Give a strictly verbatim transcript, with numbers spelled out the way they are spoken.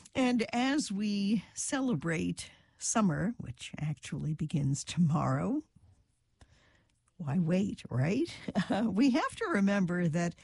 And as we celebrate summer, which actually begins tomorrow, why wait, right? Uh, we have to remember that